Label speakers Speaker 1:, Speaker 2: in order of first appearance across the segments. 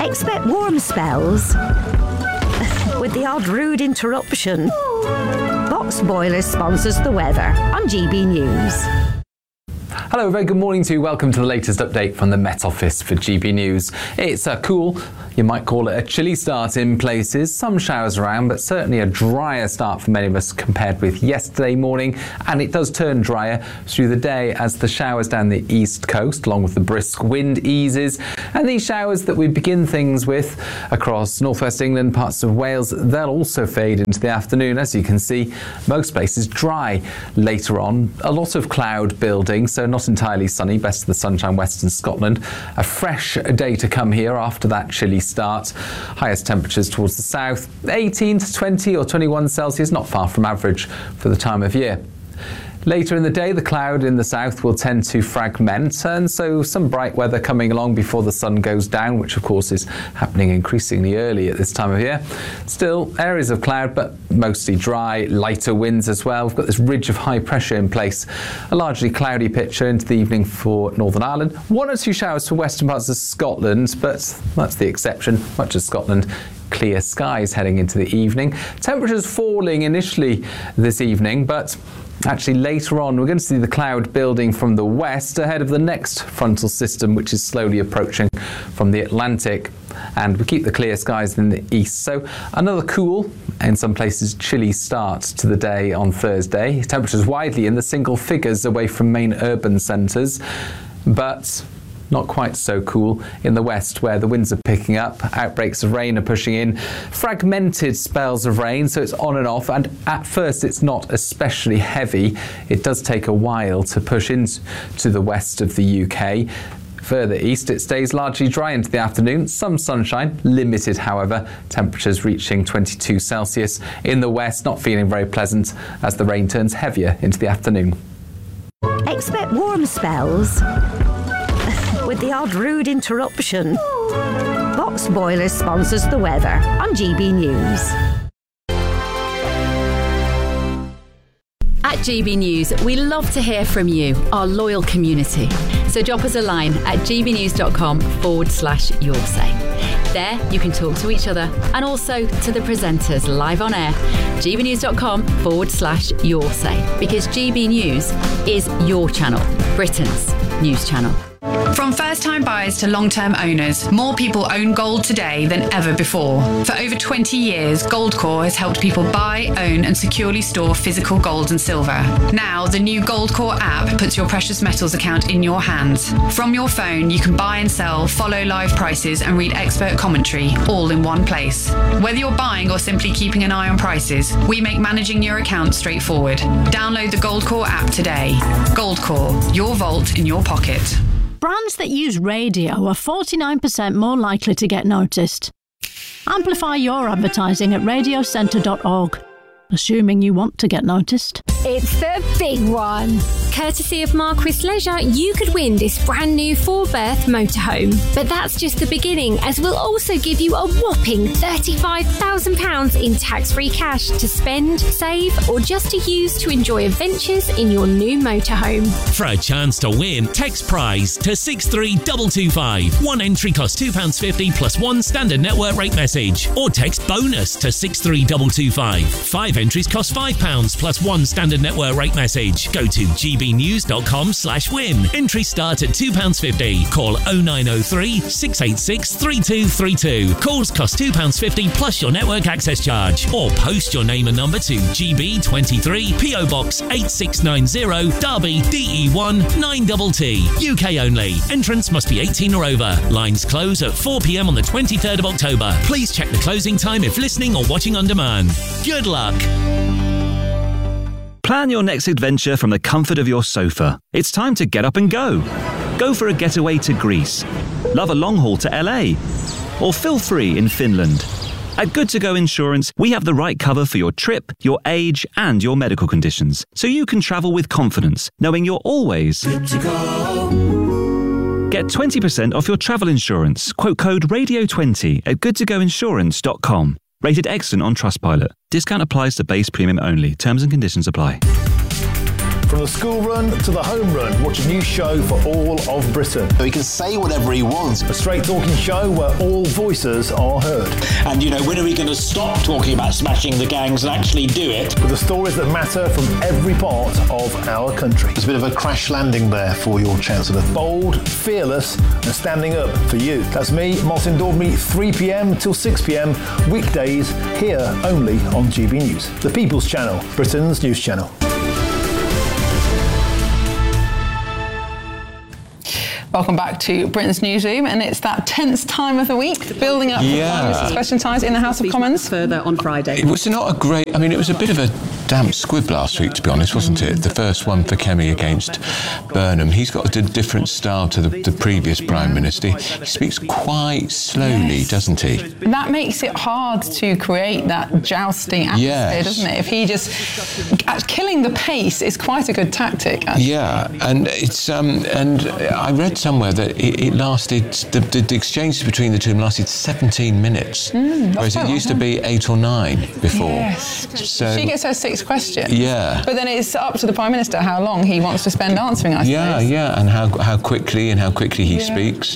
Speaker 1: Expect warm spells with the odd rude interruption. Box Boilers sponsors the weather on GB News.
Speaker 2: Hello, very good morning to you. Welcome to the latest update from the Met Office for GB News. It's a cool, you might call it a chilly start in places. Some showers around, but certainly a drier start for many of us compared with yesterday morning. And it does turn drier through the day as the showers down the east coast, along with the brisk wind, eases. And these showers that we begin things with across northwest England, parts of Wales, they'll also fade into the afternoon. As you can see, most places dry later on. A lot of cloud building, so not entirely sunny, best of the sunshine western Scotland. A fresh day to come here after that chilly start. Highest temperatures towards the south, 18 to 20 or 21 Celsius, not far from average for the time of year. Later in the day, the cloud in the south will tend to fragment, and so some bright weather coming along before the sun goes down, which of course is happening increasingly early at this time of year. Still, areas of cloud, but mostly dry, lighter winds as well. We've got this ridge of high pressure in place. A largely cloudy picture into the evening for Northern Ireland. One or two showers for western parts of Scotland, but that's the exception. Much of Scotland, clear skies heading into the evening. Temperatures falling initially this evening, but actually later on we're going to see the cloud building from the west ahead of the next frontal system, which is slowly approaching from the Atlantic, and we keep the clear skies in the east. So another cool, in some places chilly start to the day on Thursday. Temperatures widely in the single figures away from main urban centres, but not quite so cool in the west, where the winds are picking up, outbreaks of rain are pushing in, fragmented spells of rain, so it's on and off, and at first it's not especially heavy. It does take a while to push into the west of the UK. Further east, it stays largely dry into the afternoon. Some sunshine, limited however, temperatures reaching 22 Celsius. In the west, not feeling very pleasant as the rain turns heavier into the afternoon.
Speaker 1: Expect warm spells with the odd rude interruption. Box Boilers sponsors the weather on GB News.
Speaker 3: At GB News, we love to hear from you, our loyal community. So drop us a line at gbnews.com/yoursay. There you can talk to each other and also to the presenters live on air. gbnews.com/yoursay, because GB News is your channel, Britain's news channel.
Speaker 4: From first-time buyers to long-term owners, more people own gold today than ever before. For over 20 years, Goldcore has helped people buy, own and securely store physical gold and silver. Now, the new Goldcore app puts your precious metals account in your hands. From your phone, you can buy and sell, follow live prices and read expert commentary, all in one place. Whether you're buying or simply keeping an eye on prices, we make managing your account straightforward. Download the Goldcore app today. Goldcore, your vault in your pocket.
Speaker 5: Brands that use radio are 49% more likely to get noticed. Amplify your advertising at radiocentre.org, assuming you want to get noticed.
Speaker 6: It's the big one. Courtesy of Marquis Leisure, you could win this brand new 4-berth motorhome. But that's just the beginning, as we'll also give you a whopping £35,000 in tax-free cash to spend, save, or just to use to enjoy adventures in your new motorhome.
Speaker 7: For a chance to win, text prize to 63225. One entry costs £2.50 plus one standard network rate message. Or text bonus to 63225. 5 entries cost £5 plus one standard network rate message. Go to gbnews.com/win. Entry start at £2.50. Call 0903 686 3232. Calls cost £2.50 plus your network access charge. Or post your name and number to GB23 PO Box 8690 Derby DE1 9TT. UK only. Entrance must be 18 or over. Lines close at 4 p.m. on the 23rd of October. Please check the closing time if listening or watching on demand. Good luck.
Speaker 8: Plan your next adventure from the comfort of your sofa. It's time to get up and go. Go for a getaway to Greece. Love a long haul to LA. Or feel free in Finland. At Good To Go Insurance, we have the right cover for your trip, your age, and your medical conditions, so you can travel with confidence, knowing you're always good to go. Get 20% off your travel insurance. Quote code RADIO20 at goodtogoinsurance.com. Rated excellent on Trustpilot. Discount applies to base premium only. Terms and conditions apply.
Speaker 9: From the school run to the home run, watch a new show for all of Britain.
Speaker 10: He can say whatever he wants.
Speaker 9: A straight-talking show where all voices are heard.
Speaker 11: And, when are we going to stop talking about smashing the gangs and actually do it?
Speaker 9: With the stories that matter from every part of our country.
Speaker 10: There's a bit of a crash landing there for your Chancellor.
Speaker 9: Bold, fearless and standing up for you. That's me, Martin Daubney, 3pm till 6pm, weekdays, here only on GB News. The People's Channel, Britain's news channel.
Speaker 12: Welcome back to Britain's Newsroom, and it's that tense time of the week, building up for question times in the House of Commons.
Speaker 13: Further on Friday.
Speaker 14: It was not a great, it was a bit of a damp squib last week, to be honest, wasn't it? The first one for Kemi against Burnham. He's got a different style to the previous Prime Minister. He speaks quite slowly, doesn't he?
Speaker 12: That makes it hard to create that jousting atmosphere, doesn't it? If he just... killing the pace is quite a good tactic, actually.
Speaker 14: Yeah, and it's... and I read somewhere that it lasted... The exchanges between the two lasted 17 minutes, whereas it used to be 8 or 9 before.
Speaker 12: Yes.
Speaker 14: So
Speaker 12: she gets her 6 questions.
Speaker 14: Yeah.
Speaker 12: But then it's up to the Prime Minister how long he wants to spend answering, I suppose.
Speaker 14: Yeah, and how quickly he speaks.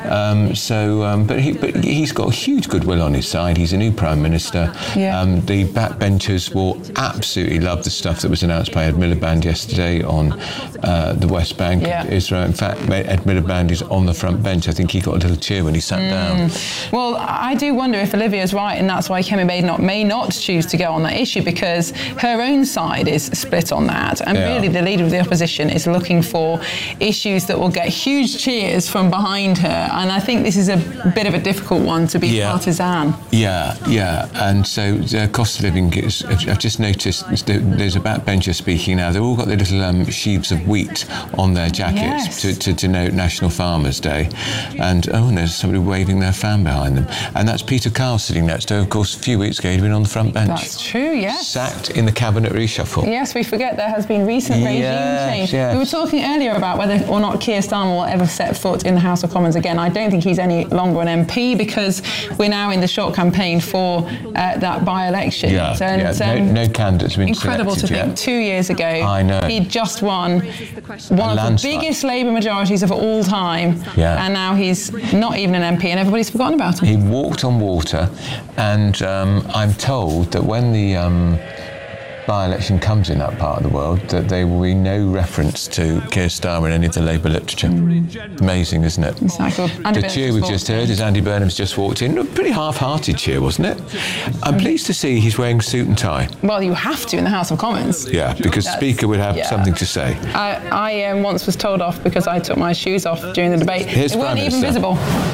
Speaker 14: But he's got a huge goodwill on his side. He's a new Prime Minister.
Speaker 12: Yeah.
Speaker 14: The backbenchers will absolutely love the stuff that was announced by Ed Miliband yesterday on the West Bank, Israel. In fact, Ed Miliband is on the front bench. I think he got a little cheer when he sat down.
Speaker 12: Well, I do wonder if Olivia's right, and that's why Kemi may not choose to go on that issue, because her own side is split on that, and really the leader of the opposition is looking for issues that will get huge cheers from behind her, and I think this is a bit of a difficult one to be partisan.
Speaker 14: Yeah, and so the cost of living is... I've just noticed there's a backbencher speaking now. They've all got their little sheaves of wheat on their jackets to denote National Farmers' Day, and there's somebody waving their fan behind them, and that's Peter Carl sitting next to her. Of course, a few weeks ago he'd been on the front bench.
Speaker 12: That's true, yes.
Speaker 14: Sacked in the cabinet reshuffle.
Speaker 12: Yes, we forget there has been recent regime change.
Speaker 14: Yes.
Speaker 12: We were talking earlier about whether or not Keir Starmer will ever set foot in the House of Commons again. I don't think he's any longer an MP, because we're now in the short campaign for that by-election.
Speaker 14: No candidates have been
Speaker 12: incredible to
Speaker 14: yet.
Speaker 12: think 2 years ago
Speaker 14: I know.
Speaker 12: he'd just won one of the biggest Labour majorities of all time, and now he's not even an MP and everybody's forgotten about him.
Speaker 14: He walked on water, and I'm told that when the by-election comes in that part of the world, that there will be no reference to Keir Starmer in any of the Labour literature. Amazing, isn't it?
Speaker 12: Exactly.
Speaker 14: The cheer we've just heard is Andy Burnham's just walked in. A pretty half-hearted cheer, wasn't it? I'm pleased to see he's wearing suit and tie.
Speaker 12: Well, you have to in the House of Commons.
Speaker 14: Yeah, because the Speaker would have something to say.
Speaker 12: I once was told off because I took my shoes off during the debate.
Speaker 14: Here's
Speaker 12: They weren't even visible.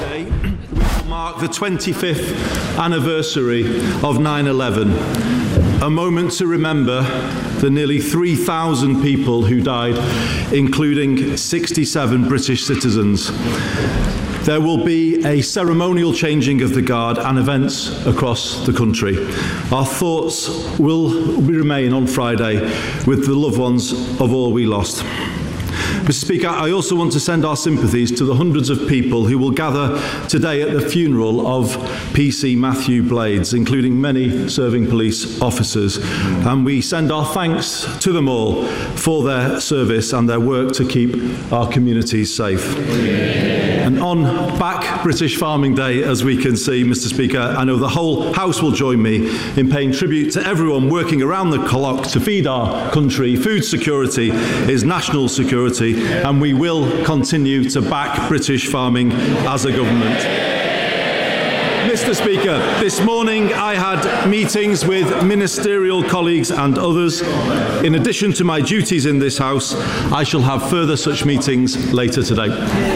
Speaker 15: Mark the 25th anniversary of 9/11. A moment to remember the nearly 3,000 people who died, including 67 British citizens. There will be a ceremonial changing of the guard and events across the country. Our thoughts will remain on Friday with the loved ones of all we lost. Mr. Speaker, I also want to send our sympathies to the hundreds of people who will gather today at the funeral of PC Matthew Blades, including many serving police officers. And we send our thanks to them all for their service and their work to keep our communities safe. And on Back British Farming Day, as we can see, Mr. Speaker, I know the whole House will join me in paying tribute to everyone working around the clock to feed our country. Food security is national security, and we will continue to back British farming as a government. Mr. Speaker, this morning I had meetings with ministerial colleagues and others. In addition to my duties in this House, I shall have further such meetings later today.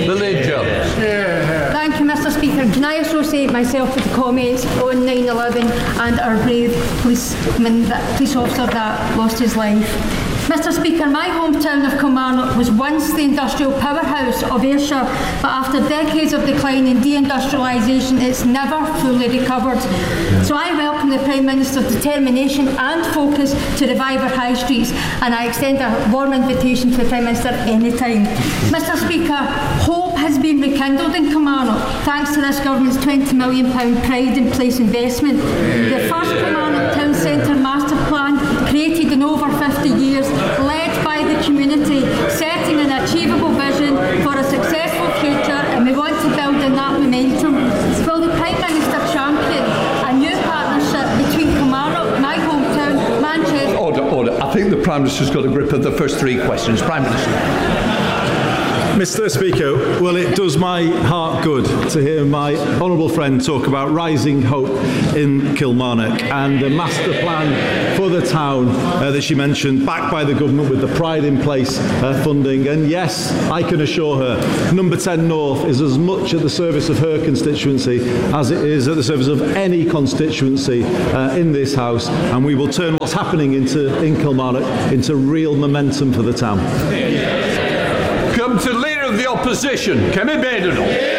Speaker 16: Thank you, Mr. Speaker. Can I associate myself with the comments on 9/11 and our brave police officer that lost his life? Mr. Speaker, my hometown of Kilmarnock was once the industrial powerhouse of Ayrshire, but after decades of decline and deindustrialisation, it's never fully recovered. So I welcome the Prime Minister's determination and focus to revive our high streets, and I extend a warm invitation to the Prime Minister anytime. Mr. Speaker, hope has been rekindled in Kilmarnock thanks to this government's £20 million Pride in Place investment. The first Kilmarnock Town Centre master plan, created in over 50 years, led by the community, momentum. Will the Prime Minister champion a new partnership between Kilmarnock, my hometown, Manchester?
Speaker 13: Order. I think the Prime Minister's got a grip of the first three questions. Prime Minister.
Speaker 15: Mr. Speaker, well, it does my heart good to hear my honourable friend talk about rising hope in Kilmarnock and the master plan for the town that she mentioned, backed by the government with the Pride in Place funding. And yes, I can assure her, Number 10 North is as much at the service of her constituency as it is at the service of any constituency in this House, and we will turn what's happening in Kilmarnock into real momentum for the town.
Speaker 13: Come to the Leader of the Opposition, Kemi Badenoch.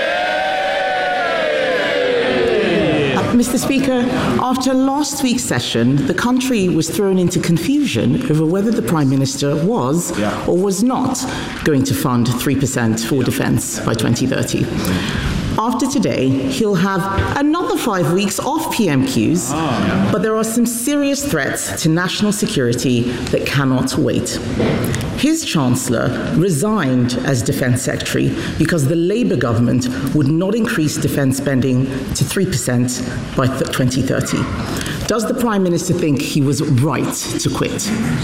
Speaker 17: Mr. Speaker, after last week's session, the country was thrown into confusion over whether the Prime Minister was or was not going to fund 3% for defence by 2030. After today, he'll have another 5 weeks off PMQs, but there are some serious threats to national security that cannot wait. His Chancellor resigned as Defence Secretary because the Labour government would not increase defence spending to 3% by 2030. Does the Prime Minister think he was right to quit?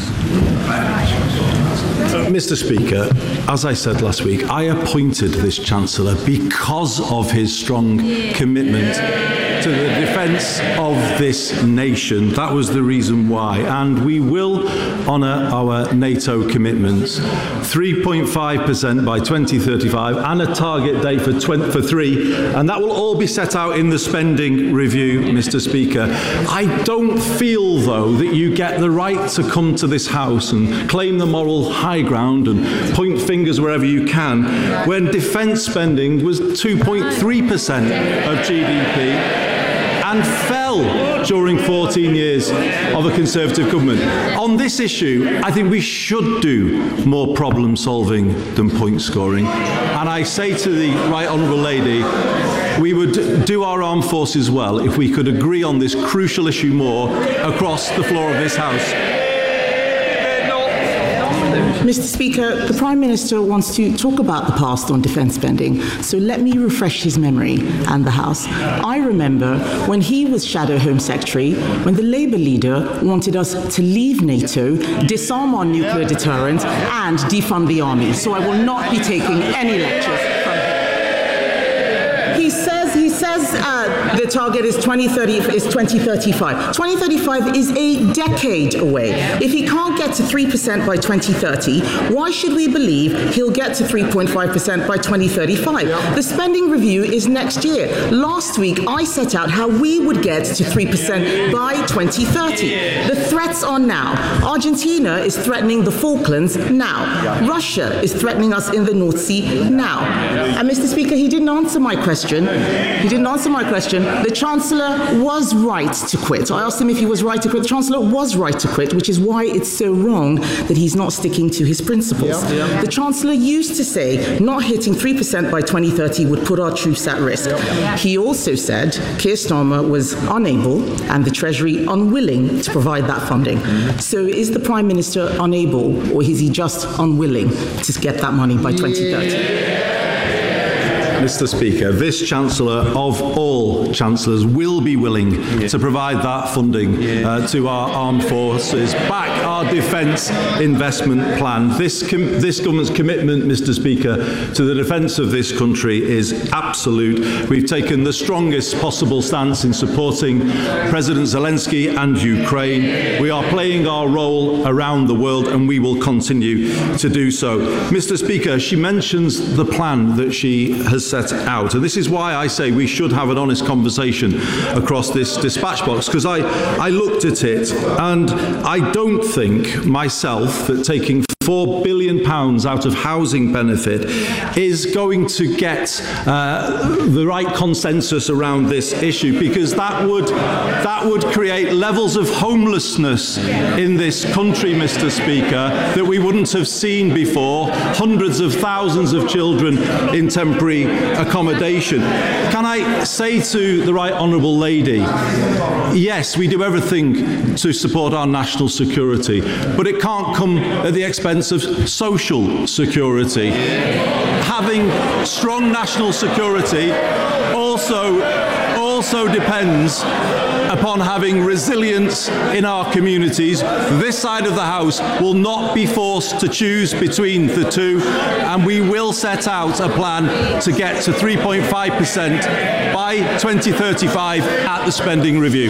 Speaker 15: Mr. Speaker, as I said last week, I appointed this Chancellor because of his strong commitment to the defence of this nation. That was the reason why. And we will honour our NATO commitments. 3.5% by 2035 and a target date for 3. And that will all be set out in the spending review, Mr. Speaker. I don't feel, though, that you get the right to come to this House and claim the moral high ground and point fingers wherever you can when defence spending was 2.3% of GDP and fell during 14 years of a Conservative government. On this issue, I think we should do more problem solving than point scoring. And I say to the Right Honourable Lady, we would do our armed forces well if we could agree on this crucial issue more across the floor of this House.
Speaker 17: Mr. Speaker, the Prime Minister wants to talk about the past on defence spending, so let me refresh his memory and the House. I remember when he was Shadow Home Secretary, when the Labour leader wanted us to leave NATO, disarm our nuclear deterrent and defund the army, so I will not be taking any lectures from him. He says the target is 2035. 2035 is a decade away. If he can't get to 3% by 2030, why should we believe he'll get to 3.5% by 2035? The spending review is next year. Last week, I set out how we would get to 3% by 2030. The threats are now. Argentina is threatening the Falklands now. Russia is threatening us in the North Sea now. And Mr. Speaker, he didn't answer my question. The Chancellor was right to quit. I asked him if he was right to quit. The Chancellor was right to quit, which is why it's so wrong that he's not sticking to his principles. The Chancellor used to say not hitting 3% by 2030 would put our troops at risk. He also said Keir Starmer was unable and the Treasury unwilling to provide that funding. So is the Prime Minister unable, or is he just unwilling to get that money by 2030?
Speaker 15: Mr. Speaker, this Chancellor of all Chancellors will be willing to provide that funding to our armed forces, back our defence investment plan. This government's commitment, Mr. Speaker, to the defence of this country is absolute. We've taken the strongest possible stance in supporting President Zelensky and Ukraine. We are playing our role around the world and we will continue to do so. Mr. Speaker, she mentions the plan that she has set out. And this is why I say we should have an honest conversation across this dispatch box, because I looked at it and I don't think myself that taking £4 billion out of housing benefit is going to get the right consensus around this issue, because that would create levels of homelessness in this country, Mr. Speaker, that we wouldn't have seen before. Hundreds of thousands of children in temporary accommodation. Can I say to the Right Honourable Lady, yes, we do everything to support our national security, but it can't come at the expense of social security. Having strong national security also depends upon having resilience in our communities. This side of the House will not be forced to choose between the two, and we will set out a plan to get to 3.5% by 2035 at the spending review.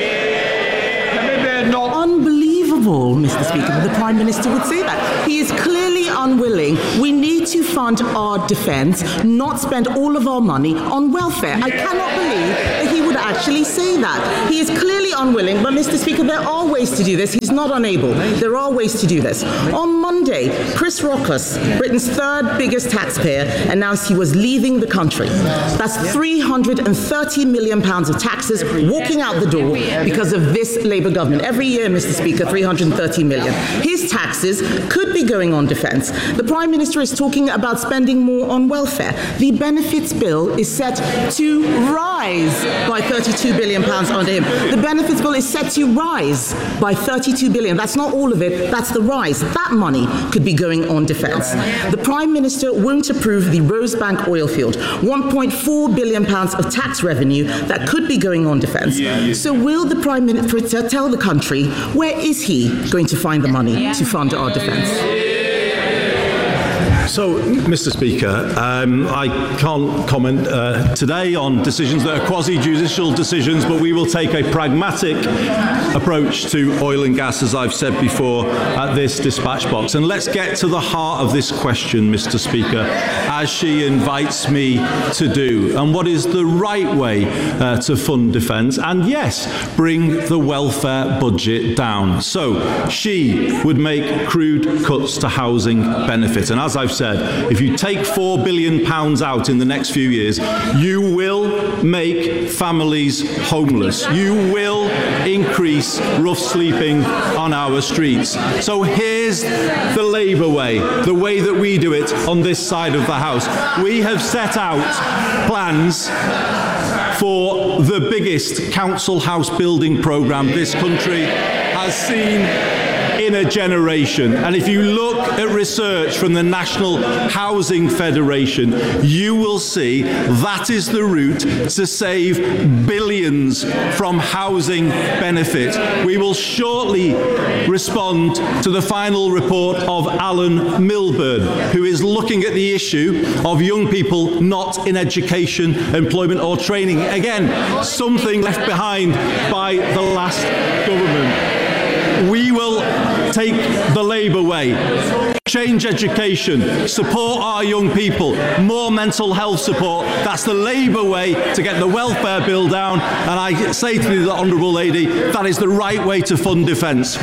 Speaker 17: Unbelievable, Mr. Speaker, that the Prime Minister would say that. He is clearly unwilling. We need to fund our defence, not spend all of our money on welfare. I cannot believe that he would actually say that. He is clearly unwilling, but Mr. Speaker, there are ways to do this. He's not unable. There are ways to do this. On Monday, Chris Rockus, Britain's third biggest taxpayer, announced he was leaving the country. That's £330 million of taxes walking out the door because of this Labour government. Every year, Mr. Speaker, 330 million. His taxes could be going on defence. The Prime Minister is talking about spending more on welfare. The benefits bill is set to rise by £32 billion under him. The benefits bill is set to rise by £32 billion. That's not all of it, that's the rise. That money could be going on defence. The Prime Minister won't approve the Rosebank oil field, £1.4 billion of tax revenue that could be going on defence. So will the Prime Minister tell the country where is he going to find the money to fund our defence?
Speaker 15: So, Mr. Speaker, I can't comment today on decisions that are quasi-judicial decisions, but we will take a pragmatic approach to oil and gas, as I've said before, at this dispatch box. And let's get to the heart of this question, Mr. Speaker, as she invites me to do. And what is the right way to fund defence? And yes, bring the welfare budget down. So, she would make crude cuts to housing benefits. And as I've said, if you take £4 billion out in the next few years, you will make families homeless. You will increase rough sleeping on our streets. So here's the Labour way, the way that we do it on this side of the House. We have set out plans for the biggest council house building programme this country has seen in a generation. And if you look at research from the National Housing Federation, you will see that is the route to save billions from housing benefit. We will shortly respond to the final report of Alan Milburn, who is looking at the issue of young people not in education, employment or training. Again, something left behind by the last government. We will take the Labour way. Change education, support our young people, more mental health support. That's the Labour way to get the welfare bill down. And I say to the Honourable Lady, that is the right way to fund defence.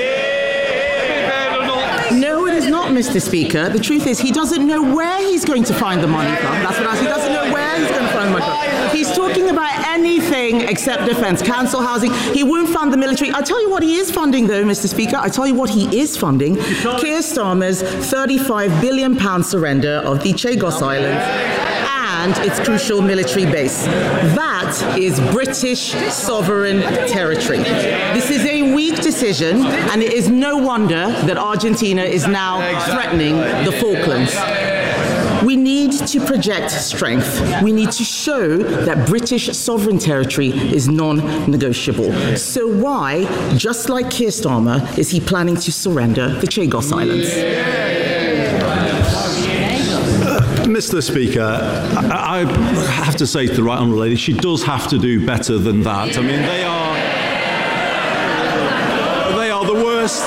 Speaker 17: No, it is not, Mr. Speaker. The truth is he doesn't know where he's going to find the money from. That's what I said. He doesn't know where he's going to find the money from. He's talking about anything except defence, council housing. He won't fund the military. I tell you what he is funding, though, Mr. Speaker. I tell you what he is funding. Keir Starmer's £35 billion surrender of the Chagos Islands and its crucial military base. That is British sovereign territory. This is a weak decision, and it is no wonder that Argentina is now threatening the Falklands. We need to project strength. We need to show that British sovereign territory is non-negotiable. So why, just like Keir Starmer, is he planning to surrender the Chagos Islands?
Speaker 15: Mr. Speaker, I have to say to the Right Honourable Lady, she does have to do better than that. I mean, they are the worst.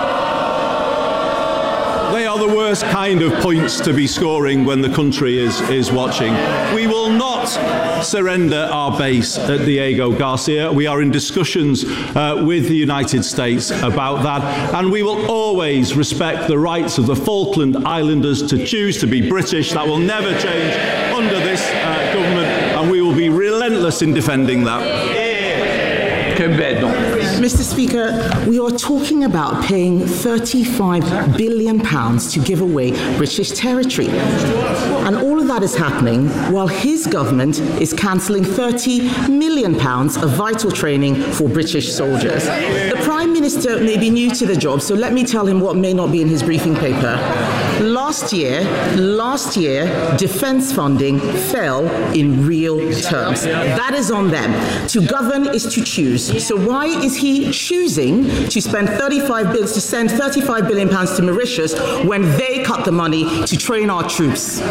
Speaker 15: They are the worst kind of points to be scoring when the country is watching. We will not surrender our base at Diego Garcia. We are in discussions with the United States about that, and we will always respect the rights of the Falkland Islanders to choose to be British. That will never change under this government, and we will be relentless in defending that.
Speaker 17: Mr. Speaker, we are talking about paying £35 billion to give away British territory. And all of that is happening while his government is cancelling £30 million of vital training for British soldiers. The Prime Minister may be new to the job, so let me tell him what may not be in his briefing paper. Last year, defence funding fell in real terms. That is on them. To govern is to choose. So why is he choosing to send 35 billion pounds to Mauritius when they cut the money to train our troops?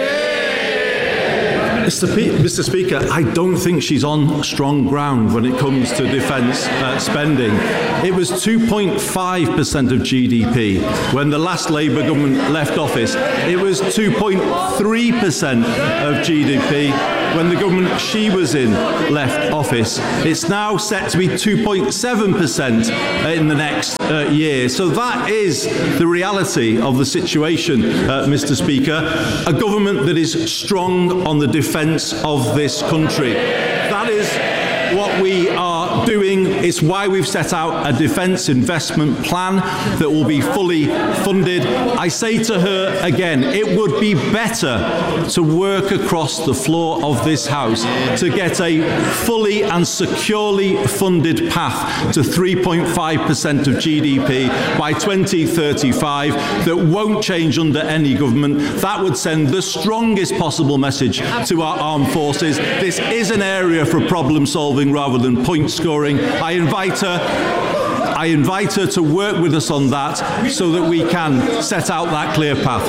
Speaker 15: Mr. Speaker, I don't think she's on strong ground when it comes to defence spending. It was 2.5% of GDP when the last Labour government left office. It was 2.3% of GDP when the government she was in left office. It's now set to be 2.7% in the next year. So that is the reality of the situation, Mr. Speaker. A government that is strong on the defence of this country. That is what we are doing. It's why we've set out a defence investment plan that will be fully funded. I say to her again, it would be better to work across the floor of this House to get a fully and securely funded path to 3.5% of GDP by 2035 that won't change under any government. That would send the strongest possible message to our armed forces. This is an area for problem solving rather than point scoring. I invite her to work with us on that so that we can set out that clear path.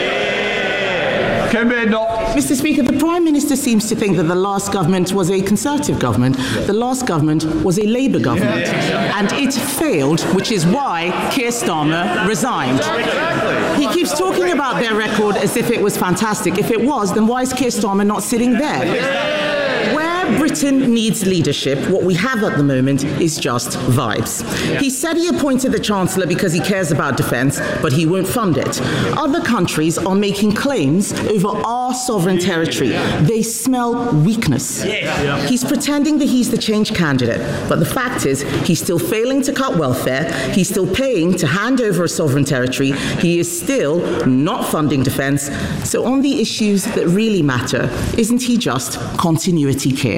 Speaker 17: Mr. Speaker, the Prime Minister seems to think that the last government was a Conservative government. The last government was a Labour government. And it failed, which is why Keir Starmer resigned. He keeps talking about their record as if it was fantastic. If it was, then why is Keir Starmer not sitting there? Britain needs leadership. What we have at the moment is just vibes. He said he appointed the Chancellor because he cares about defence, but he won't fund it. Other countries are making claims over our sovereign territory. They smell weakness. He's pretending that he's the change candidate, but the fact is he's still failing to cut welfare. He's still paying to hand over a sovereign territory. He is still not funding defence. So on the issues that really matter, isn't he just continuity care?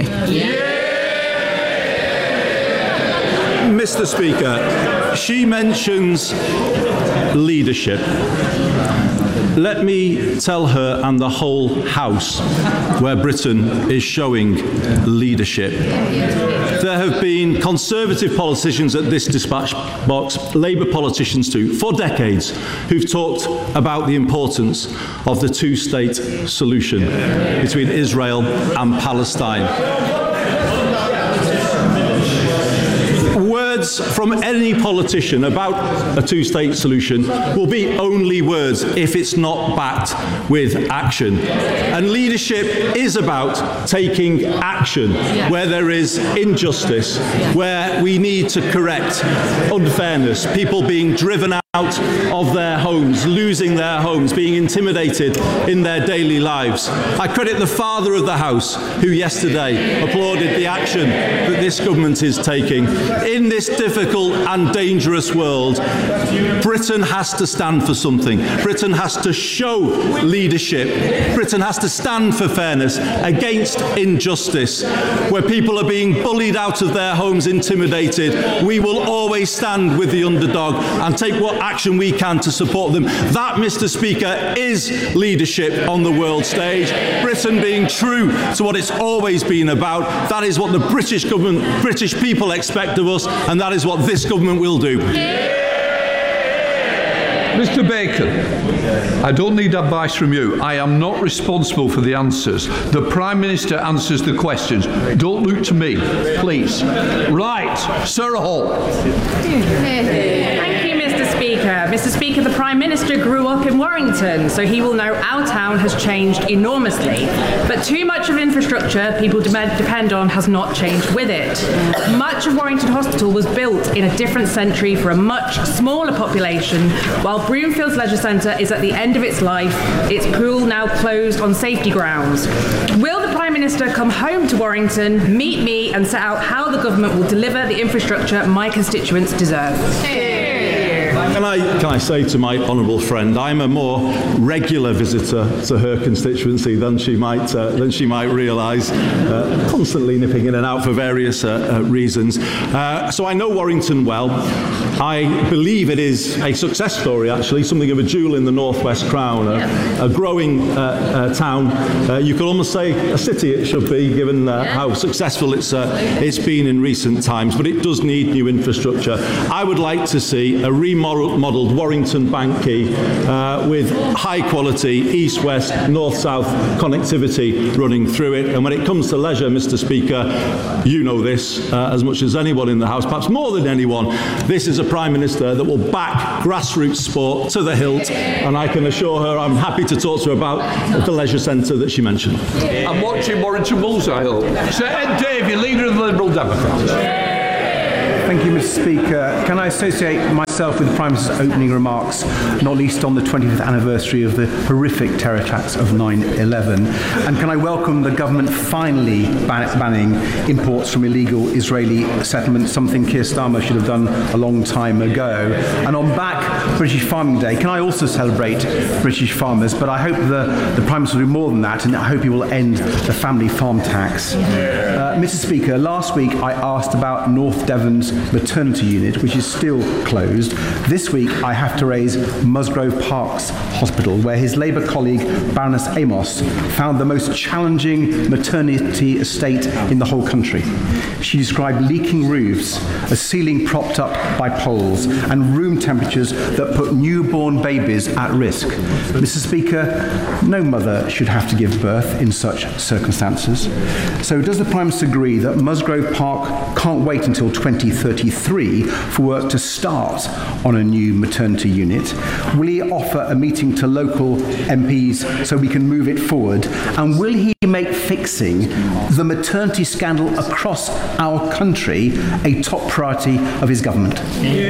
Speaker 15: Mr. Speaker, she mentions leadership. Let me tell her and the whole House where Britain is showing leadership. There have been Conservative politicians at this dispatch box, Labour politicians too, for decades, who've talked about the importance of the two-state solution between Israel and Palestine. Words from any politician about a two-state solution will be only words if it's not backed with action. And leadership is about taking action where there is injustice, where we need to correct unfairness, people being driven out of their homes, losing their homes, being intimidated in their daily lives. I credit the Father of the House who yesterday applauded the action that this government is taking. In this difficult and dangerous world, Britain has to stand for something. Britain has to show leadership. Britain has to stand for fairness against injustice. Where people are being bullied out of their homes, intimidated, we will always stand with the underdog and take what action we can to support them. That, Mr. Speaker, is leadership on the world stage. Britain being true to what it's always been about. That is what the British government, British people expect of us, and that is what this government will do.
Speaker 13: Mr. Bacon, I don't need advice from you. I am not responsible for the answers. The Prime Minister answers the questions. Don't look to me, please. Right, Sarah Hall.
Speaker 18: Thank you, Mr. Speaker. Mr. Speaker, the Prime Minister grew up in Warrington, so he will know our town has changed enormously. But too much of infrastructure people depend on has not changed with it. Much of Warrington Hospital was built in a different century for a much smaller population, while Broomfields Leisure Centre is at the end of its life, its pool now closed on safety grounds. Will the Prime Minister come home to Warrington, meet me and set out how the government will deliver the infrastructure my constituents deserve?
Speaker 15: Can I say to my honourable friend, I'm a more regular visitor to her constituency than she might realise, constantly nipping in and out for various reasons. So I know Warrington well. I believe it is a success story, actually, something of a jewel in the Northwest Crown, a growing town. You could almost say a city it should be, given how successful it's been in recent times, but it does need new infrastructure. I would like to see a remodelled Warrington Banquay with high-quality east-west, north-south connectivity running through it. And when it comes to leisure, Mr. Speaker, you know this as much as anyone in the House, perhaps more than anyone. This is a Prime Minister that will back grassroots sport to the hilt, and I can assure her I'm happy to talk to her about the leisure centre that she mentioned.
Speaker 13: I'm watching Warrington Wolves, I hope. Sir Ed Davey, leader of the Liberal Democrats.
Speaker 19: Thank you, Mr. Speaker. Can I associate myself with the Prime Minister's opening remarks, not least on the 25th anniversary of the horrific terror attacks of 9/11? And can I welcome the government finally banning imports from illegal Israeli settlements, something Keir Starmer should have done a long time ago? And on Back British Farming Day, can I also celebrate British farmers? But I hope the Prime Minister will do more than that, and I hope he will end the family farm tax. Mr. Speaker, last week I asked about North Devon's maternity unit, which is still closed. This week I have to raise Musgrove Park's Hospital, where his Labour colleague Baroness Amos found the most challenging maternity estate in the whole country. She described leaking roofs, a ceiling propped up by poles, and room temperatures that put newborn babies at risk. Mr. Speaker, no mother should have to give birth in such circumstances. So does the Prime Minister agree that Musgrove Park can't wait until 2033 for work to start on a new maternity unit? Will he offer a meeting to local MPs so we can move it forward? And will he make fixing the maternity scandal across our country a top priority of his government?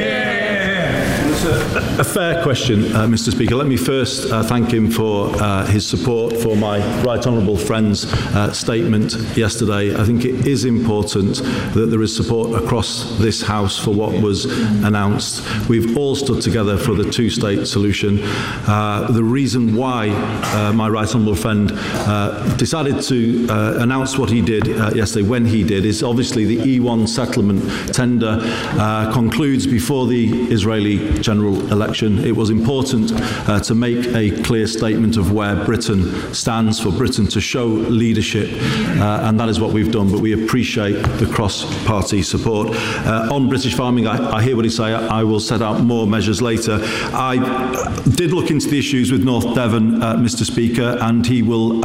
Speaker 15: A fair question, Mr. Speaker. Let me first thank him for his support for my Right Honourable friend's statement yesterday. I think it is important that there is support across this House for what was announced. We've all stood together for the two-state solution. The reason why my Right Honourable friend decided to announce what he did yesterday, when he did, is obviously the E1 settlement tender concludes before the Israeli general election. It was important to make a clear statement of where Britain stands, for Britain to show leadership, and that is what we've done, but we appreciate the cross-party support. On British farming, I hear what he say. I will set out more measures later. I did look into the issues with North Devon, Mr. Speaker, and he will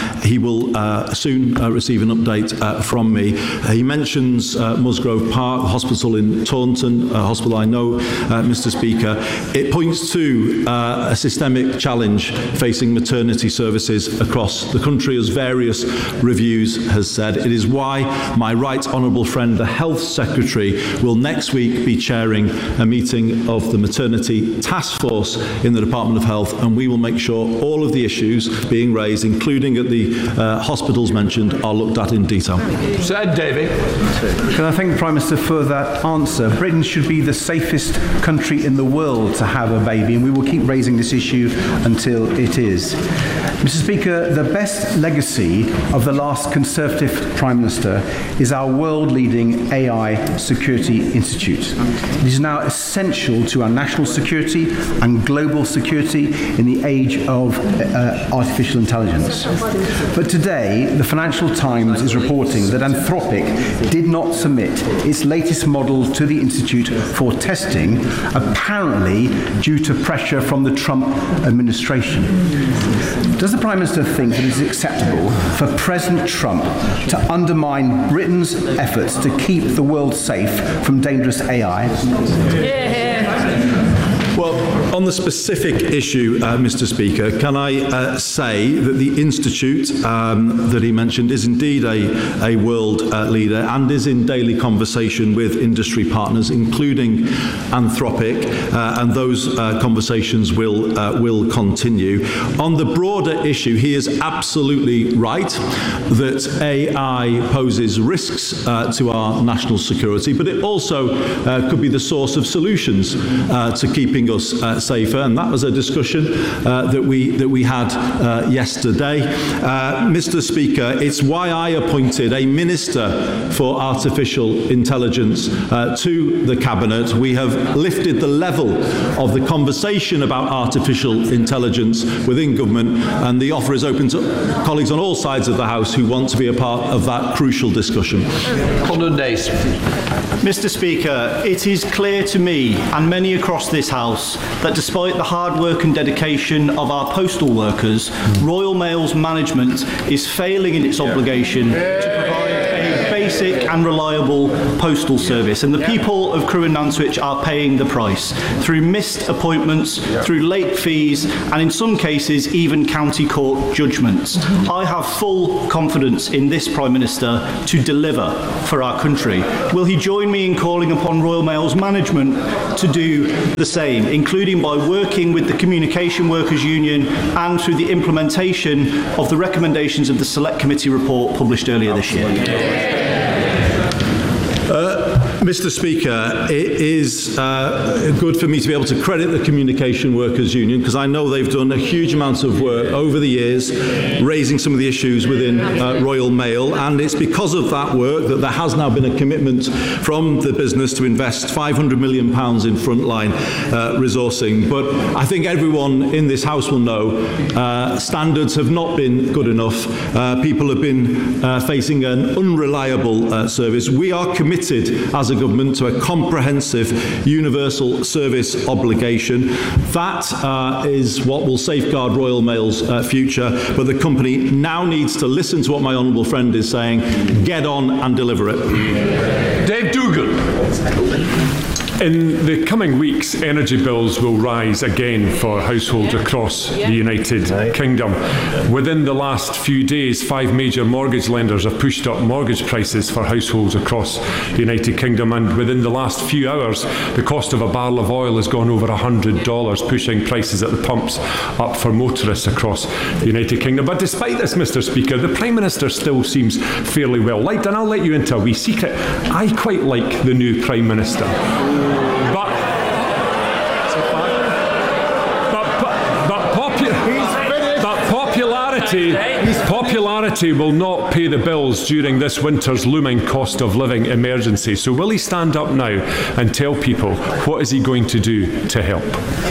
Speaker 15: soon receive an update from me. He mentions Musgrove Park, a hospital in Taunton, a hospital I know, Mr. Speaker. It points to a systemic challenge facing maternity services across the country, as various reviews has said. It is why my Right Honourable friend, the Health Secretary, will next week be chairing a meeting of the Maternity Task Force in the Department of Health, and we will make sure all of the issues being raised, including at the hospitals mentioned, are looked at in detail.
Speaker 13: Sir Ed Davey.
Speaker 19: Can I thank the Prime Minister for that answer? Britain should be the safest country in the world to have a baby, and we will keep raising this issue until it is. Mr. Speaker, the best legacy of the last Conservative Prime Minister is our world-leading AI Security Institute. It is now essential to our national security and global security in the age of artificial intelligence. But today, the Financial Times is reporting that Anthropic did not submit its latest model to the Institute for testing, apparently due to pressure from the Trump administration. Does the Prime Minister think that it is acceptable for President Trump to undermine Britain's efforts to keep the world safe from dangerous AI?
Speaker 15: Well, on the specific issue, Mr. Speaker, can I say that the Institute that he mentioned is indeed a world leader and is in daily conversation with industry partners, including Anthropic, and those conversations will continue. On the broader issue, he is absolutely right that AI poses risks to our national security, but it also could be the source of solutions to keeping keeping us safer, and that was a discussion that we had yesterday. Mr. Speaker, it's why I appointed a Minister for Artificial Intelligence to the Cabinet. We have lifted the level of the conversation about artificial intelligence within government, and the offer is open to colleagues on all sides of the House who want to be a part of that crucial discussion.
Speaker 20: Mr. Speaker, it is clear to me and many across this House that despite the hard work and dedication of our postal workers, Royal Mail's management is failing in its obligation to provide a basic and reliable postal service, and the people of Crewe and Nantwich are paying the price through missed appointments, through late fees, and in some cases even county court judgments. I have full confidence in this Prime Minister to deliver for our country. Will he join me in calling upon Royal Mail's management to do the same, including by working with the Communication Workers Union and through the implementation of the recommendations of the Select Committee report published earlier this year?
Speaker 15: Mr. Speaker, it is good for me to be able to credit the Communication Workers Union, because I know they've done a huge amount of work over the years raising some of the issues within Royal Mail, and it's because of that work that there has now been a commitment from the business to invest £500 million in frontline resourcing. But I think everyone in this House will know standards have not been good enough. People have been facing an unreliable service. We are committed as a government to a comprehensive universal service obligation. That is what will safeguard Royal Mail's future, but the company now needs to listen to what my honourable friend is saying, get on and deliver it.
Speaker 21: Dave Dougan. In the coming weeks, energy bills will rise again for households across the United Kingdom. Within the last few days, 5 major mortgage lenders have pushed up mortgage prices for households across the United Kingdom, and within the last few hours, the cost of a barrel of oil has gone over $100, pushing prices at the pumps up for motorists across the United Kingdom. But despite this, Mr. Speaker, the Prime Minister still seems fairly well liked, and I'll let you into a wee secret. I quite like the new Prime Minister. Popularity will not pay the bills during this winter's looming cost of living emergency. So will he stand up now and tell people what is he going to do to help?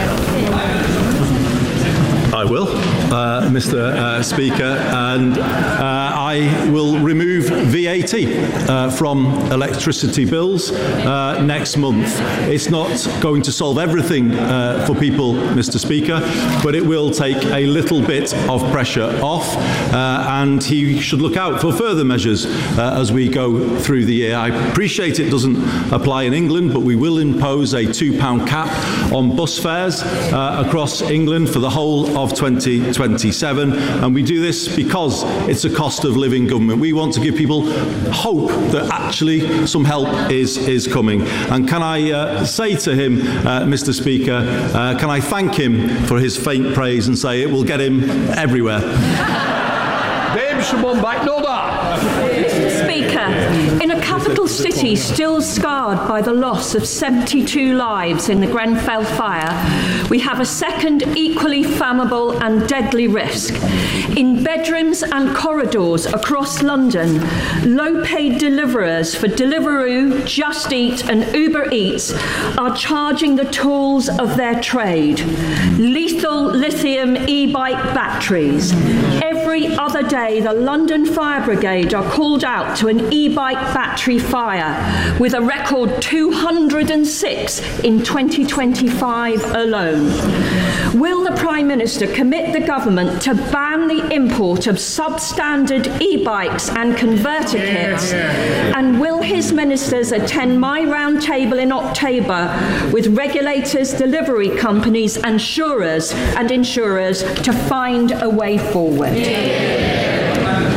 Speaker 15: I will, Mr. Speaker, and I will remove VAT from electricity bills next month. It's not going to solve everything for people, Mr. Speaker, but it will take a little bit of pressure off, and he should look out for further measures as we go through the year. I appreciate it doesn't apply in England, but we will impose a £2 cap on bus fares across England for the whole of 2027, and we do this because it's a cost of living government. We want to give people hope that actually some help is coming. And can I say to him, Mr. Speaker, can I thank him for his faint praise and say it will get him everywhere?
Speaker 21: Someone back, no
Speaker 22: Mr. Speaker, in a capital city still scarred by the loss of 72 lives in the Grenfell fire, we have a second equally flammable and deadly risk. In bedrooms and corridors across London, low-paid deliverers for Deliveroo, Just Eat and Uber Eats are charging the tools of their trade. Lethal lithium e-bike batteries. Every other day, the London Fire Brigade are called out to an e-bike battery fire, with a record 206 in 2025 alone. Will the Prime Minister commit the government to ban the import of substandard e-bikes and converter kits? And will his ministers attend my roundtable in October with regulators, delivery companies and insurers to find a way forward?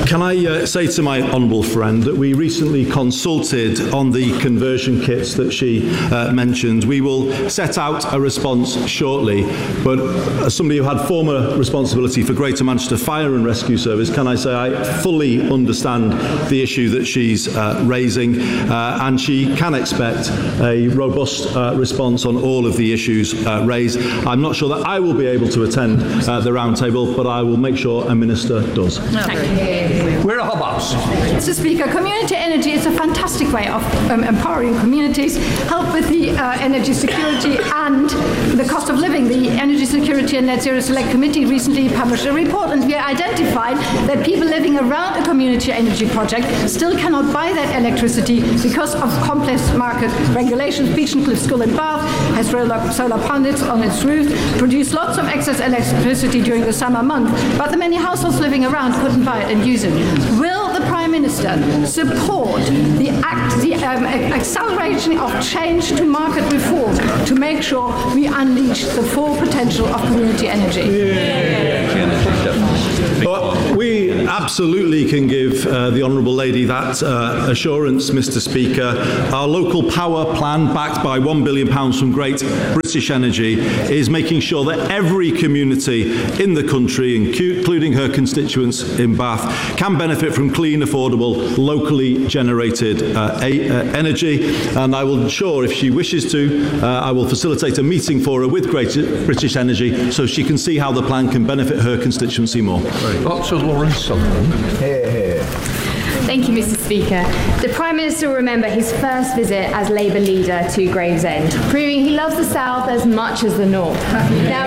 Speaker 15: Can I say to my honourable friend that we recently consulted on the conversion kits that she mentioned. We will set out a response shortly, but as somebody who had former responsibility for Greater Manchester Fire and Rescue Service, can I say I fully understand the issue that she's raising, and she can expect a robust response on all of the issues raised. I'm not sure that I will be able to attend the roundtable, but I will make sure a minister does.
Speaker 13: We're a Hobbs.
Speaker 16: Mr. Speaker, community energy is a fantastic way of empowering communities, help with the energy security and the cost of living. The Energy Security and Net Zero Select Committee recently published a report, and we identified that people living around a community energy project still cannot buy that electricity because of complex market regulations. Beach and Cliff School in Bath has solar panels on its roof, produced lots of excess electricity during the summer months, but the many households living around couldn't buy it and use it. Will the Prime Minister support the acceleration of change to market reform to make sure we unleash the full potential of community energy?
Speaker 15: Well, we absolutely can give the Honourable Lady that assurance, Mr. Speaker. Our local power plan, backed by £1 billion from Great British Energy, is making sure that every community in the country, including her constituents in Bath, can benefit from clean, affordable, locally generated energy. And I will ensure, if she wishes to, I will facilitate a meeting for her with Great British Energy so she can see how the plan can benefit her constituency more.
Speaker 13: Dr. Lawrence Sutherland.
Speaker 1: Thank you, Mr. Speaker. The Prime Minister will remember his first visit as Labour leader to Gravesend, proving he loves the South as much as the North. Now,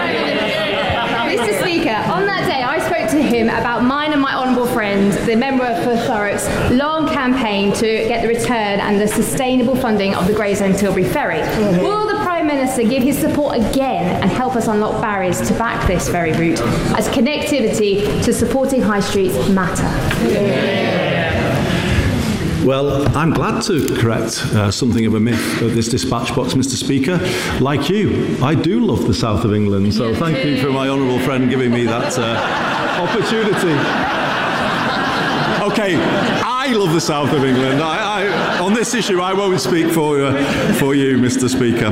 Speaker 1: Mr. Speaker, on that day I spoke to him about mine and my honourable friend, the member for Thurrock's, long campaign to get the return and the sustainable funding of the Gravesend-Tilbury ferry. Will the Prime Minister give his support again and help us unlock barriers to back this ferry route, as connectivity to supporting high streets matter?
Speaker 15: Well, I'm glad to correct something of a myth of this dispatch box, Mr. Speaker. Like you, I do love the south of England, so thank you for my honourable friend giving me that opportunity. Okay, I love the south of England. On this issue, I won't speak for you, Mr. Speaker.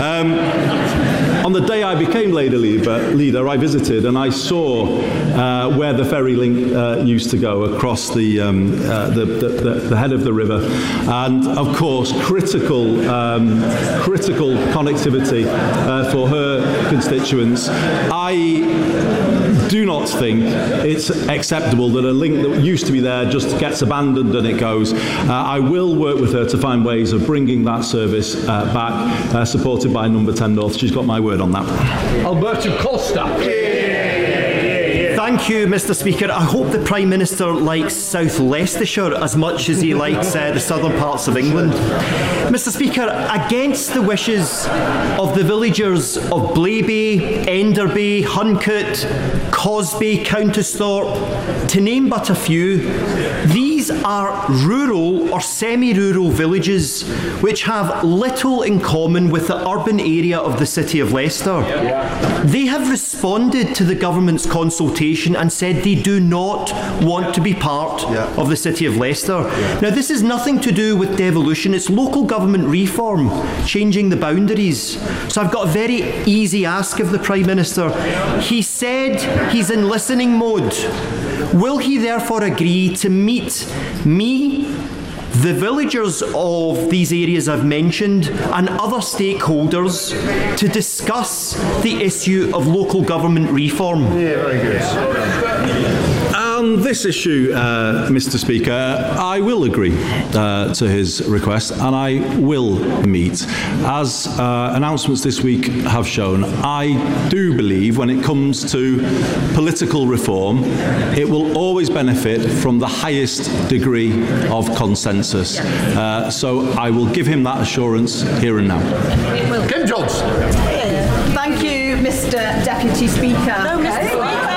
Speaker 15: On the day I became Labour leader, I visited and I saw where the ferry link used to go across the head of the river, and of course critical connectivity for her constituents. I do not think it's acceptable that a link that used to be there just gets abandoned and it goes. I will work with her to find ways of bringing that service back, supported by Number 10 North. She's got my word on that.
Speaker 13: Alberto Costa.
Speaker 2: Thank you, Mr. Speaker. I hope the Prime Minister likes South Leicestershire as much as he likes the southern parts of England. Mr. Speaker, against the wishes of the villagers of Blaeby, Enderby, Huncote, Cosby, Countisthorpe, to name but a few, these are rural or semi-rural villages which have little in common with the urban area of the City of Leicester. They have responded to the government's consultation and said they do not want to be part of the City of Leicester. Now, this is nothing to do with devolution, it's local government reform, changing the boundaries. So I've got a very easy ask of the Prime Minister. He said he's in listening mode. Will he therefore agree to meet me, the villagers of these areas I've mentioned, and other stakeholders to discuss the issue of local government reform?
Speaker 15: Yeah, very good. On this issue, Mr. Speaker, I will agree to his request and I will meet. As announcements this week have shown, I do believe when it comes to political reform, it will always benefit from the highest degree of consensus. So I will give him that assurance here and now.
Speaker 13: Kim Jones.
Speaker 23: Thank you, Mr. Deputy Speaker. No, Mr. Speaker.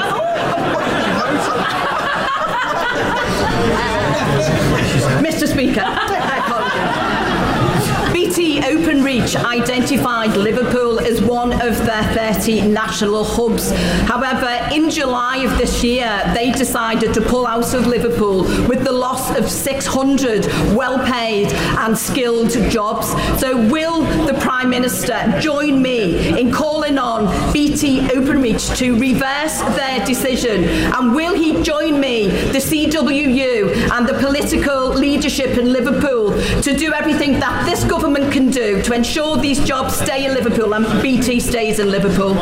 Speaker 23: Mr. Speaker, BT Openreach identified Liverpool as one one of their 30 national hubs. However, in July of this year, they decided to pull out of Liverpool with the loss of 600 well-paid and skilled jobs. So will the Prime Minister join me in calling on BT Openreach to reverse their decision? And will he join me, the CWU and the political leadership in Liverpool, to do everything that this government can do to ensure these jobs stay in Liverpool and BT stays in Liverpool?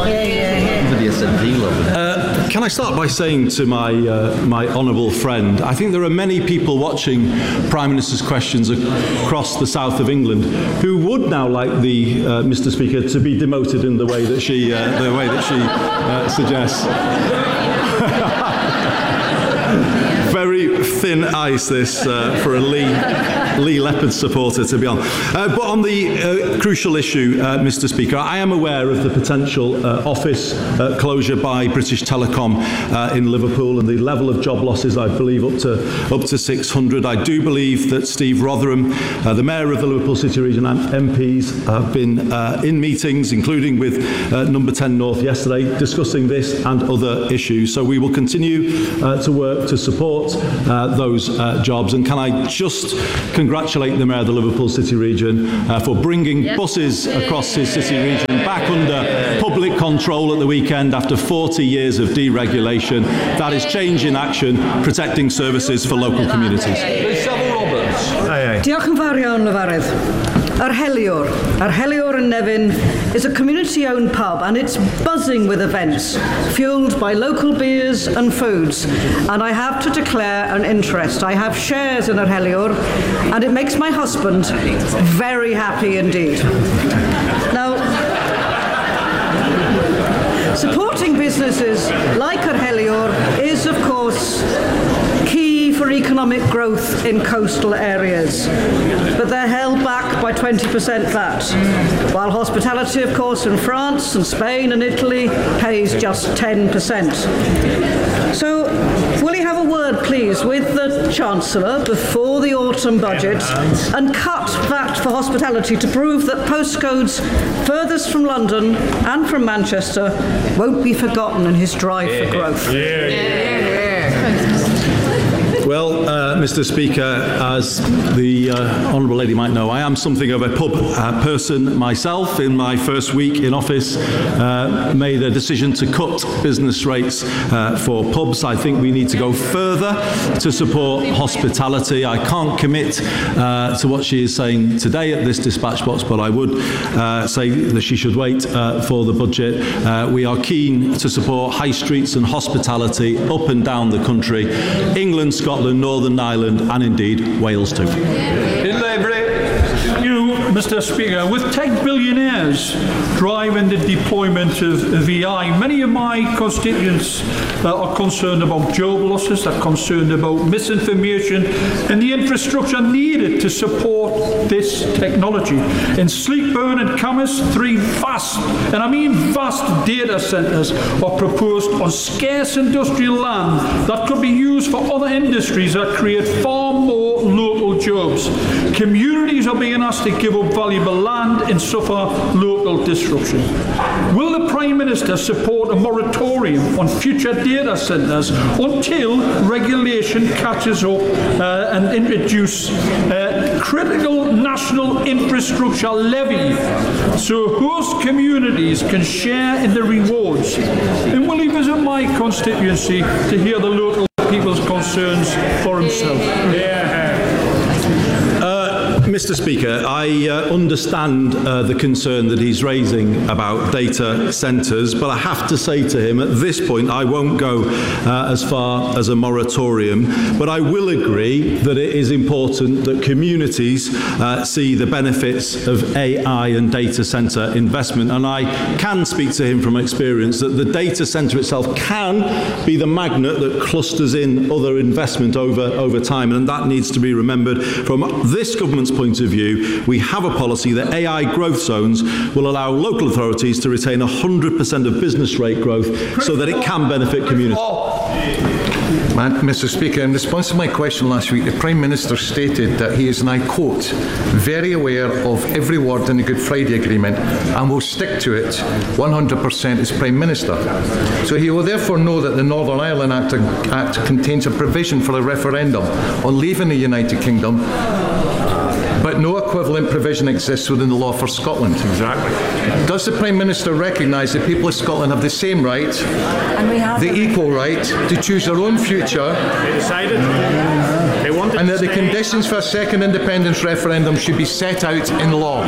Speaker 15: Can I start by saying to my honourable friend, I think there are many people watching Prime Minister's questions across the south of England who would now like the Mr. Speaker to be demoted in the way that she suggests. Very thin ice, this, for a Lee Leopard supporter to be on. But on the crucial issue, Mr. Speaker, I am aware of the potential office closure by British Telecom in Liverpool and the level of job losses, I believe, up to 600. I do believe that Steve Rotherham, the Mayor of the Liverpool City Region, and MPs have been in meetings, including with Number 10 North yesterday, discussing this and other issues. So we will continue to work to support those jobs. And can I just congratulate the Mayor of the Liverpool City Region for bringing buses across his city region back under public control at the weekend after 40 years of deregulation. That is change in action, protecting services for local communities.
Speaker 3: Diolch yn fawr iawn, Lefarydd. Yr Helior in Nevin is a community-owned pub and it's buzzing with events, fuelled by local beers and foods. And I have to declare an interest. I have shares in Yr Helior and it makes my husband very happy indeed. Now, supporting businesses like Yr Helior is, of course, key for economic growth in coastal areas, but they're held back by 20% VAT, while hospitality, of course, in France and Spain and Italy pays just 10%. So, will you have a word, please, with the Chancellor before the autumn budget and cut VAT for hospitality to prove that postcodes furthest from London and from Manchester won't be forgotten in his drive for growth?
Speaker 15: Well, Mr. Speaker, as the Honourable Lady might know, I am something of a pub person myself. In my first week in office, made a decision to cut business rates for pubs. I think we need to go further to support hospitality. I can't commit to what she is saying today at this dispatch box, but I would say that she should wait for the budget. We are keen to support high streets and hospitality up and down the country. England, Scotland, Northern Ireland and indeed Wales too.
Speaker 4: Mr. Speaker, with tech billionaires driving the deployment of AI, many of my constituents are concerned about job losses, are concerned about misinformation and the infrastructure needed to support this technology. In Sleekburn and Camas, 3 vast, and I mean vast, data centres are proposed on scarce industrial land that could be used for other industries that create far more local jobs. Communities are being asked to give up valuable land and suffer local disruption. Will the Prime Minister support a moratorium on future data centres until regulation catches up and introduce critical national infrastructure levy so host communities can share in the rewards? And will he visit my constituency to hear the local people's concerns for himself?
Speaker 15: Mr. Speaker, I understand the concern that he's raising about data centres, but I have to say to him at this point I won't go as far as a moratorium, but I will agree that it is important that communities see the benefits of AI and data centre investment, and I can speak to him from experience that the data centre itself can be the magnet that clusters in other investment over time, and that needs to be remembered. From this government's point of view, we have a policy that AI growth zones will allow local authorities to retain 100% of business rate growth so that it can benefit communities.
Speaker 10: Mr. Speaker, in response to my question last week, the Prime Minister stated that he is, and I quote, very aware of every word in the Good Friday Agreement and will stick to it 100% as Prime Minister. So he will therefore know that the Northern Ireland Act contains a provision for a referendum on leaving the United Kingdom, but no equivalent provision exists within the law for Scotland.
Speaker 21: Exactly.
Speaker 10: Does the Prime Minister recognise that people of Scotland have the same right, the equal right, to choose their own future,
Speaker 20: They decided. They wanted
Speaker 10: and
Speaker 20: to
Speaker 10: that the
Speaker 20: stay.
Speaker 10: conditions for a second independence referendum should be set out in law?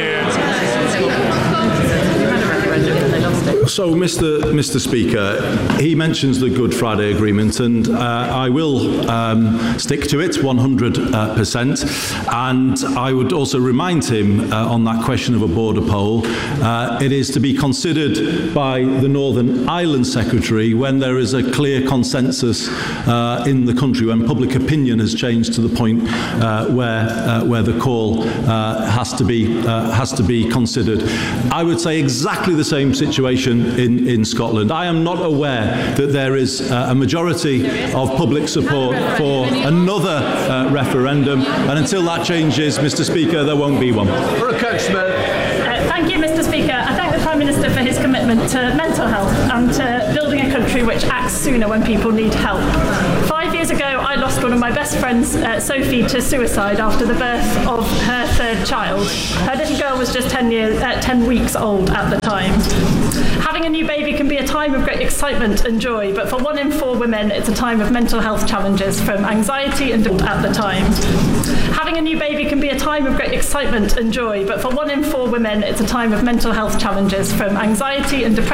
Speaker 15: So, Mr. Speaker, he mentions the Good Friday Agreement, and I will stick to it 100%. And I would also remind him on that question of a border poll, it is to be considered by the Northern Ireland Secretary when there is a clear consensus in the country, when public opinion has changed to the point where the call has to be considered. I would say exactly the same situation in Scotland. I am not aware that there is a majority of public support for another referendum, and until that changes, Mr. Speaker, there won't be one.
Speaker 5: Thank you, Mr. Speaker. I thank the Prime Minister for his commitment to mental health and to building a country which acts sooner when people need help. 5 years ago, I lost one of my best friends, Sophie, to suicide after the birth of her third child. Her little girl was just 10 weeks old at the time. Having a new baby can be a time of great excitement and joy, but for 1 in 4 women, it's a time of mental health challenges, from anxiety and at the time. Having a new baby can be a time of great excitement and joy, but for 1 in 4 women, it's a time of mental health challenges, from anxiety and depression